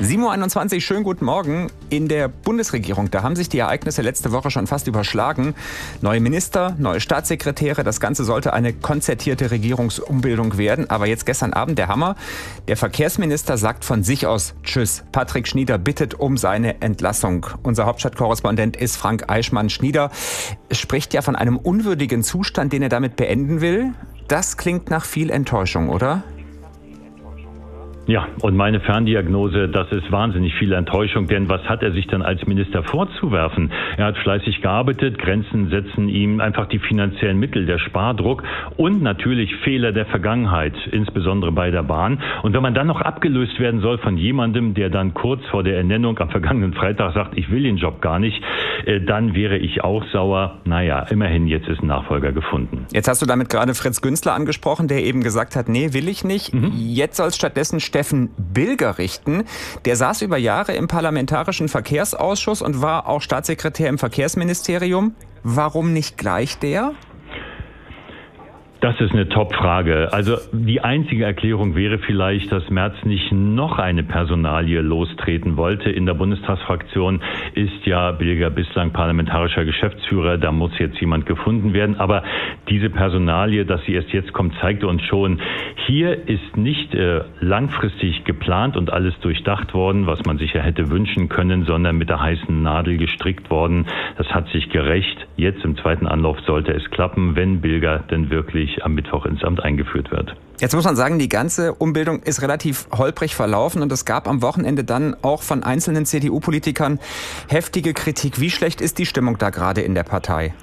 7:21 Uhr, schönen guten Morgen. In der Bundesregierung, da haben sich die Ereignisse letzte Woche schon fast überschlagen. Neue Minister, neue Staatssekretäre, das Ganze sollte eine konzertierte Regierungsumbildung werden. Aber jetzt gestern Abend der Hammer. Der Verkehrsminister sagt von sich aus Tschüss. Patrick Schnieder bittet um seine Entlassung. Unser Hauptstadtkorrespondent ist Frank Eichmann. Schnieder spricht ja von einem unwürdigen Zustand, den er damit beenden will. Das klingt nach viel Enttäuschung, oder? Ja, und meine Ferndiagnose, das ist wahnsinnig viel Enttäuschung, denn was hat er sich dann als Minister vorzuwerfen? Er hat fleißig gearbeitet, Grenzen setzen ihm einfach die finanziellen Mittel, der Spardruck und natürlich Fehler der Vergangenheit, insbesondere bei der Bahn. Und wenn man dann noch abgelöst werden soll von jemandem, der dann kurz vor der Ernennung am vergangenen Freitag sagt, ich will den Job gar nicht, dann wäre ich auch sauer. Naja, immerhin, jetzt ist ein Nachfolger gefunden. Jetzt hast du damit gerade Fritz Günzler angesprochen, der eben gesagt hat, nee, will ich nicht. Jetzt soll es stattdessen Steffen Bilger richten. Der saß über Jahre im Parlamentarischen Verkehrsausschuss und war auch Staatssekretär im Verkehrsministerium. Warum nicht gleich der? Das ist eine Top-Frage. Also die einzige Erklärung wäre vielleicht, dass Merz nicht noch eine Personalie lostreten wollte. In der Bundestagsfraktion ist ja Bilger bislang parlamentarischer Geschäftsführer. Da muss jetzt jemand gefunden werden. Aber diese Personalie, dass sie erst jetzt kommt, zeigt uns schon, hier ist nicht langfristig geplant und alles durchdacht worden, was man sich ja hätte wünschen können, sondern mit der heißen Nadel gestrickt worden. Das hat sich gerecht. Jetzt im zweiten Anlauf sollte es klappen, wenn Bilger denn wirklich am Mittwoch ins Amt eingeführt wird. Jetzt muss man sagen, die ganze Umbildung ist relativ holprig verlaufen und es gab am Wochenende dann auch von einzelnen CDU-Politikern heftige Kritik. Wie schlecht ist die Stimmung da gerade in der Partei?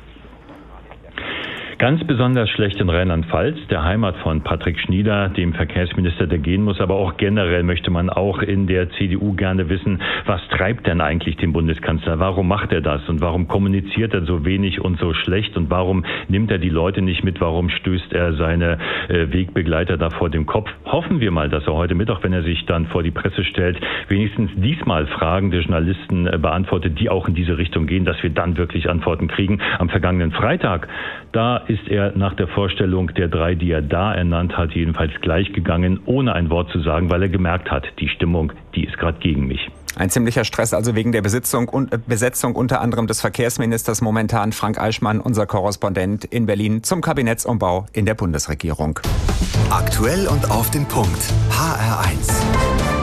Ganz besonders schlecht in Rheinland-Pfalz, der Heimat von Patrick Schnieder, dem Verkehrsminister, der gehen muss. Aber auch generell möchte man auch in der CDU gerne wissen, was treibt denn eigentlich den Bundeskanzler? Warum macht er das? Und warum kommuniziert er so wenig und so schlecht? Und warum nimmt er die Leute nicht mit? Warum stößt er seine Wegbegleiter da vor dem Kopf? Hoffen wir mal, dass er heute Mittag, wenn er sich dann vor die Presse stellt, wenigstens diesmal Fragen der Journalisten beantwortet, die auch in diese Richtung gehen, dass wir dann wirklich Antworten kriegen. Am vergangenen Freitag, da ist er nach der Vorstellung der 3, die er da ernannt hat, jedenfalls gleich gegangen, ohne ein Wort zu sagen, weil er gemerkt hat, die Stimmung, die ist gerade gegen mich. Ein ziemlicher Stress also wegen der Besetzung unter anderem des Verkehrsministers momentan. Frank Eichmann, unser Korrespondent in Berlin zum Kabinettsumbau in der Bundesregierung. Aktuell und auf den Punkt. HR1.